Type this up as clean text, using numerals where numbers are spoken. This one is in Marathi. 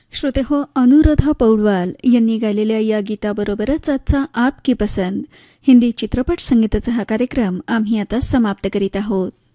श्रोते हो, अनुराधा पौडवाल यांनी गायलेल्या या गीताबरोबरच आजचा आप की पसंद हिंदी चित्रपट संगीताचा हा कार्यक्रम आम्ही आता समाप्त करीत आहोत.